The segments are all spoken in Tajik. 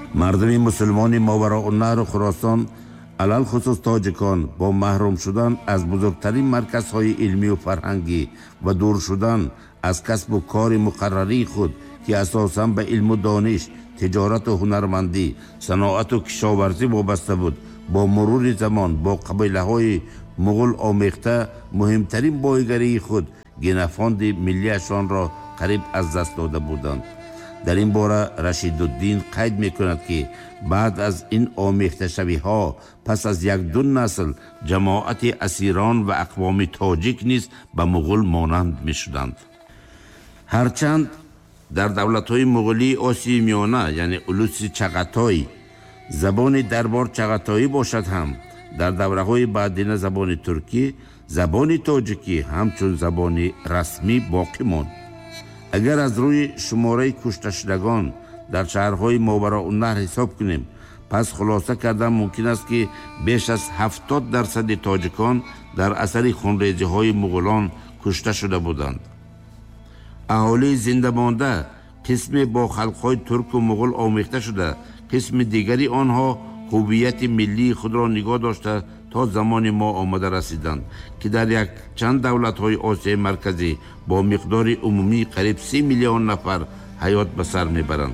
мардуми мусулмони мовароуннаҳру хӯросон алал хусус тоҷикон бо маҳрум шудан аз бузургтарин марказҳои илмию фарҳангӣ ва дур шудан аз касбу кори муқаррарии худ ки асосан ба илму дониш, тиҷорату ҳунармандӣ, саноату кишоварзӣ вобаста буд, бо мурури замон бо қабилаҳои муғул омехта муҳимтарин боигарии худ генофонди миллияшонро қариб аз даст дода буданд. дар ин бора Рашидуддин қайд мекунад ки баъд аз ин омехташавиҳо пас аз як-ду насл ҷамоати асирон ва ақвоми тоҷик низ ба муғул монанд мешуданд. ҳарчанд дар давлатҳои муғулии Осияи Миёна, яъне улуси Чағатой, забони дарбор чағатоӣ бошад ҳам, дар давраҳои баъдина забони туркӣ, забони тоҷикӣ ҳамчун забони расмӣ боқӣ монд. агар аз рӯи шумораи кушташудагон дар шаҳрҳои мовароуннаҳр ҳисоб кунем, пас хулоса кардан мумкин аст ки беш аз 70% тоҷикон дар асари хунрезиҳои муғулон кушта шуда буданд. аҳолии зиндамонда қисме бо халқҳои турку муғул омехта шуда, қисми дигари онҳо ҳуввияти миллии худро нигоҳ дошта то замони мо омада расиданд ки дар якчанд давлатҳои Осияи марказӣ бо миқдори умумии қариб 30 миллион нафар ҳаёт ба сар мебаранд.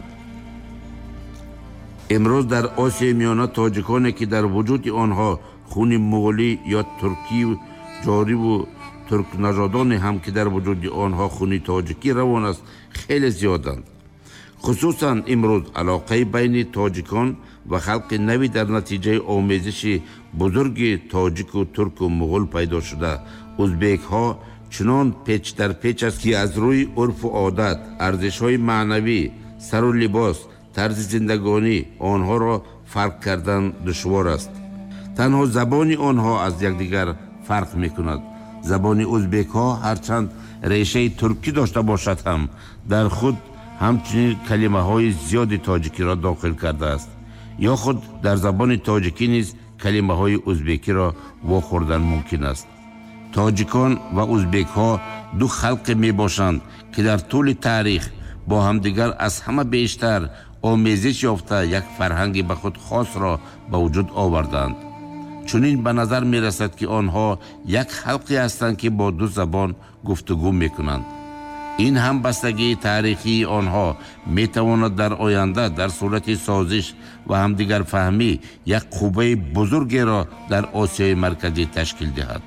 имрӯз дар Осияи Миёна тоҷиконе ки дар вуҷуди онҳо хуни муғулӣ ё туркӣ ҷориву туркнажодоне ҳам ки дар вуҷуди онҳо хуни тоҷикӣ равон аст, хеле зиёданд. хусусан имрӯз алоқаи байни тоҷикон ва халқи нави дар натиҷаи омезиши бузурги тоҷику турку муғул пайдо шуда, узбекҳо чунон печдарпеч аст ки аз рӯи урфу одат, арзишҳои маънавӣ, сару либос, тарзи зиндагонӣ онҳоро фарқ кардан душвор аст. танҳо забони онҳо аз якдигар фарқ мекунад. забони узбекҳо ҳарчанд решаи туркӣ дошта бошад ҳам, дар худ ҳамчунин калимаҳои зиёди тоҷикиро дохил кардааст. ё худ дар забони тоҷикӣ низ калимаҳои узбекиро вохӯрдан мумкин аст. тоҷикон ва узбекҳо ду халқе мебошанд ки дар тӯли таърих бо ҳамдигар аз ҳама бештар омезиш ёфта як фарҳанги ба худ хосро ба вуҷуд оварданд. чунин ба назар мерасад ки онҳо як халқе ҳастанд ки бо ду забон гуфтугӯ мекунанд. ин ҳамбастагии таърихии онҳо метавонад дар оянда дар сурати созиш ва ҳамдигарфаҳмӣ як қувваи бузургеро дар Осияи марказӣ ташкил диҳад.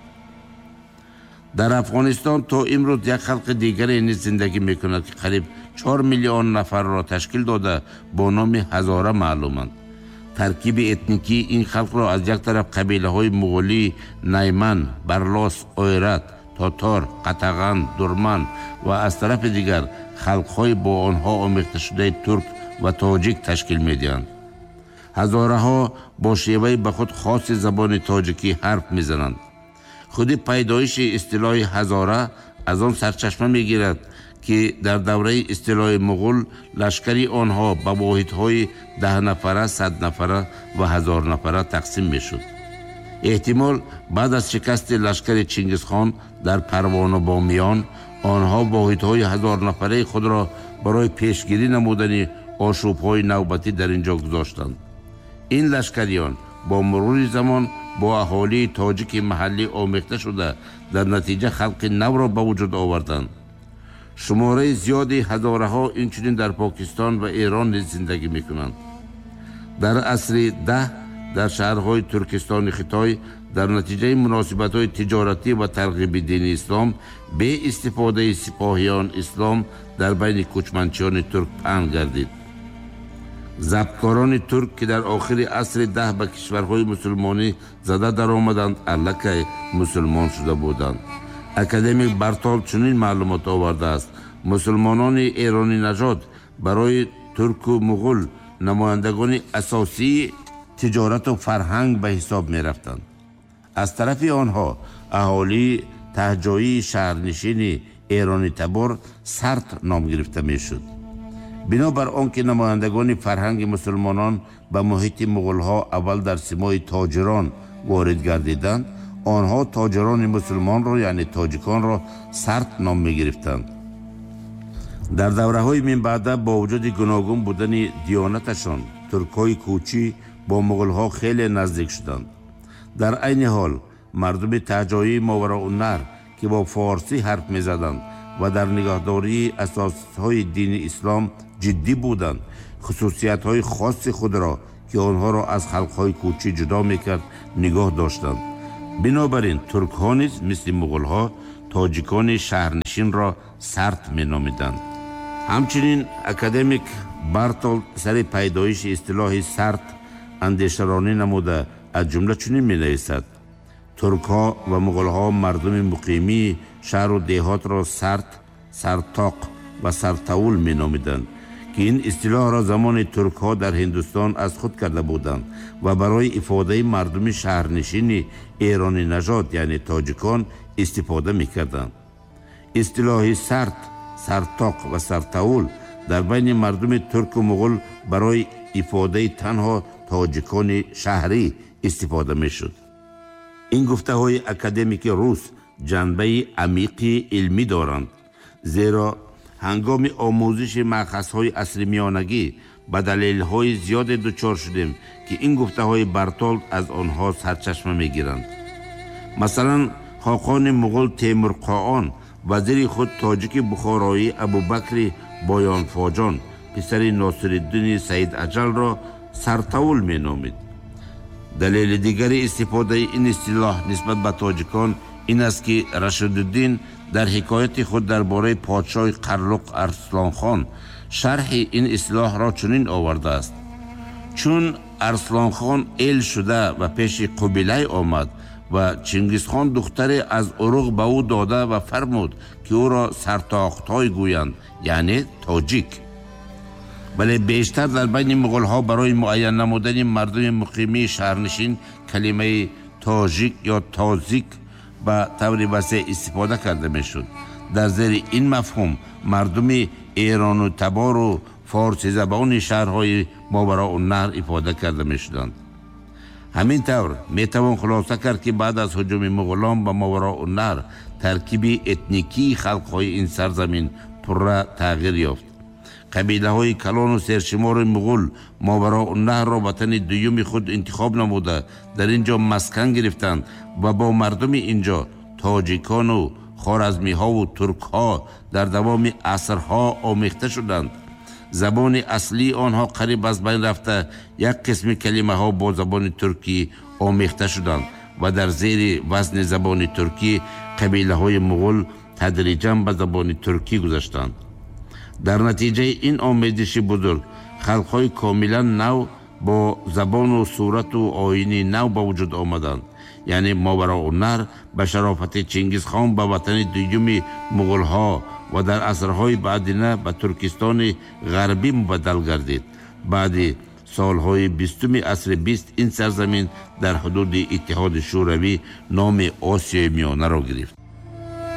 дар Афғонистон то имрӯз як халқи дигаре низ зиндагӣ мекунад ки қариб 4 миллион нафарро ташкил дода бо номи ҳазора маълуманд. таркиби этникии ин халқро аз як тараф қабилаҳои муғулӣ, найман, барлос, ойрат, тотор, қатаған, дурман ва аз тарафи дигар халқҳои бо онҳо омехташудаи турк ва тоҷик ташкил медиҳанд. ҳазораҳо бо шеваи ба худ хоси забони тоҷикӣ ҳарф мезананд. худи пайдоиши истилоҳи ҳазора аз он сарчашма мегирад ки дар давраи истилоҳи муғул лашкари онҳо ба воҳидҳои 10 нафара, 100 нафара ва 1000 нафара тақсим мешуд. эҳтимол баъд аз шикасти лашкари Чингизхон дар Парвону Бомиён онҳо воҳидҳои 1000 нафараи худро барои пешгирӣ намудани ошӯбҳои навбатӣ дар ин ҷо гузоштанд. ин лашкариён бо мурури замон бо аҳолии тоҷики маҳаллӣ омехта шуда дар натиҷа халқи навро ба вуҷуд оварданд. шумораи зиёди ҳазораҳо инчунин дар Покистон ва Эрон низ зиндагӣ мекунанд. дар асри 10 дар шаҳрҳои Туркистони Хитой дар натиҷаи муносибатҳои тиҷоратӣ ва тарғиби дини ислом бе истифодаи сипоҳиён ислом дар байни кӯчманчиёни турк паҳн гардид. забткорони турк ки дар охири асри 10 ба кишварҳои мусулмонӣ зада даромаданд, аллакай мусулмон шуда буданд. академик Бартол чунин маълумот овардааст: мусулмонони эронинажод барои турку муғул намояндагони асосии тиҷорату фарҳанг ба ҳисоб мерафтанд. аз тарафи онҳо аҳолии таҳҷоии шаҳрнишини Эрони Табор Сарт ном гирифта мешуд. бинобар он ки намояндагони фарҳанги мусулмонон ба муҳити муғулҳо аввал дар симои тоҷирон ворид гардиданд, онҳо тоҷирони мусулмонро яъне тоҷиконро Сарт ном мегирифтанд. дар давраҳои минбаъда бо вуҷуди гуногун будани диёнаташон туркҳои кӯчӣ бо муғулҳо хеле наздик шуданд. дар айни ҳол мардуми таҳҷоии Мовароуннаҳр ки бо форсӣ ҳарф мезаданд ва дар нигоҳдории асосҳои дини ислом ҷиддӣ буданд, хусусиятҳои хоси худро ки онҳоро аз халқҳои кӯчӣ ҷудо мекард нигоҳ доштанд. бинобар ин туркҳо низ мисли муғулҳо тоҷикони шаҳрнишинро сарт меномиданд. ҳамчунин академик Бартолд сари пайдоиши истилоҳи сарт андешаронӣ намуда аз ҷумла чунин менависад: туркҳо ва муғулҳо мардуми муқимии шаҳру деҳотро сарт, сартоқ ва сартаул меномиданд ки ин истилоҳро замони туркҳо дар Ҳиндустон аз худ карда буданд ва барои ифодаи мардуми шаҳрнишини эрони нажод яъне тоҷикон истифода мекарданд. истилоҳи сарт, сартоқ ва сартаул дар байни мардуми турку муғул барои ифодаи танҳо тоҷикони шаҳрӣ истифода мешуд. ин гуфтаҳои академики рус ҷанбаи амиқи илмӣ доранд, зеро ҳангоми омӯзиши маъхазҳои асримиёнагӣ ба далелҳои зиёде дучор шудем ки ин гуфтаҳои Бартолд аз онҳо сарчашма мегиранд. масалан, хоқони муғул Темурқоон вазири худ тоҷики бухороӣ Абубакри Боёнфоҷон писари Носириддини Саидаҷалро сартаул меномид. далели дигари истифодаи ин истилоҳ нисбат ба тоҷикон ин аст ки Рашидуддин дар ҳикояти худ дар бораи подшоҳи Қарлуқ Арслонхон шарҳи ин истилоҳро чунин овардааст: чун Арслонхон эл шуда ва пеши Қубилай омад ва Чингизхон духтаре аз уруғ ба ӯ дода ва фармуд ки ӯро сартоқтой гӯянд, яъне тоҷик. вале бештар дар байни муғулҳо барои муайян намудани мардуми муқимии шаҳрнишин калимаи тоҷик ё тозик ба таври васеъ истифода карда мешуд. дар зери ин мафҳум мардуми эрону табору форсизабони шаҳрҳои Мовароуннаҳр ифода карда мешуданд. ҳамин тавр метавон хулоса кард ки баъд аз ҳуҷуми муғулон ба Мовароуннаҳр таркиби этникии халқҳои ин сарзамин пурра тағйир ёфт. қабилаҳои калону сершумори муғул Мовароуннаҳрро ватани дуюми худ интихоб намуда дар ин ҷо маскан гирифтанд ва бо мардуми ин ҷо тоҷикону хоразмиҳову туркҳо дар давоми асрҳо омехта шуданд. забони аслии онҳо қариб аз байн рафта, як қисми калимаҳо бо забони туркӣ омехта шуданд ва дар зери вазни забони туркӣ қабилаҳои муғул тадриҷан ба забони туркӣ гузаштанд. дар натиҷаи ин омезиши бузург халқҳои комилан нав бо забону сурату оини нав ба вуҷуд омаданд, яъне Мовароуннаҳр ба шарофати Чингизхон ба ватани дуюми муғулҳо ва дар асрҳои баъдина ба Туркистони ғарбӣ мубаддал гардид. баъди солҳои 20 асри 20 ин сарзамин дар ҳудуди Иттиҳоди Шӯравӣ номи Осиёи Миёнаро гирифт.